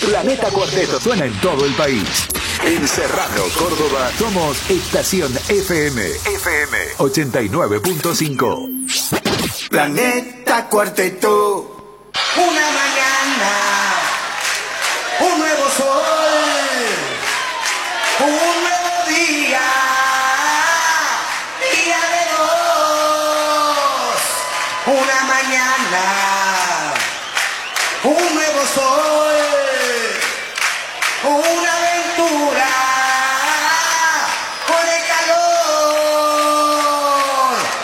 Planeta Cuarteto suena en todo el país. En Serrano, Córdoba, somos Estación FM 89.5. Planeta Cuarteto. Una mañana, un nuevo sol, un nuevo día, día de dos. Una mañana.